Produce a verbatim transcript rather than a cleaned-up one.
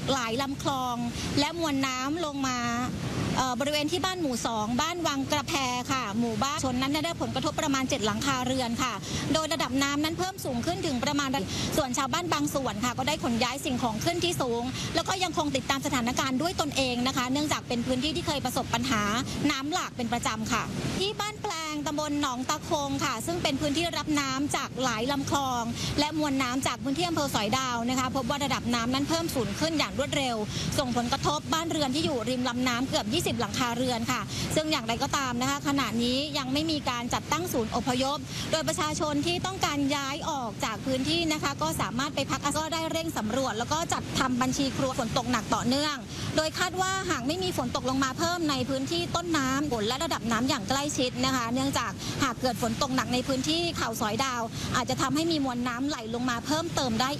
หลายลำคลองและมวลน้ำลงมาบริเวณที่บ้านหมู่สองบ้านวังกระแพค่ะหมู่บ้านชนนั้นได้ผลกระทบประมาณเจ็ดหลังคาเรือนค่ะโดยระดับน้ำนั้นเพิ่มสูงขึ้นถึงประมาณส่วนชาวบ้านบางส่วนค่ะก็ได้ขนย้ายสิ่งของขึ้นที่สูงแล้วก็ยังคงติดตามสถานการณ์ด้วยตนเองนะคะเนื่องจากเป็นพื้นที่ที่เคยประสบปัญหาน้ำหลากเป็นประจำค่ะที่บ้านแปลงตำบลหนองตะคงค่ะซึ่งเป็นพื้นที่รับน้ำจากหลายลำคลองและมวลน้ำจากพื้นที่อำเภอสอยดาวนะคะพบว่าระดับน้ำนั้นเพิ่มสูงขึ้นอย่างรวดเร็วส่งผลกระทบบ้านเรือนที่อยู่ริมลำน้ำเกือบยี่สิบหลังคาเรือนค่ะซึ่งอย่างไรก็ตามนะคะขณะนี้ยังไม่มีการจัดตั้งศูนย์อพยพโดยประชาชนที่ต้องการย้ายออกจากพื้นที่นะคะก็สามารถไปพักอาศัยได้เร่งสำรวจแล้วก็จัดทำบัญชีครัวฝนตกหนักต่อเนื่องโดยคาดว่าหากไม่มีฝนตกลงมาเพิ่มในพื้นที่ต้นน้ำฝนและระดับน้ำอย่างใกล้ชิดนะคะเนื่องจากหากเกิดฝนตกหนักในพื้นที่เขาสอยดาวอาจจะทำให้มีมวลน้ำไหลลงมาเพิ่มเติมได้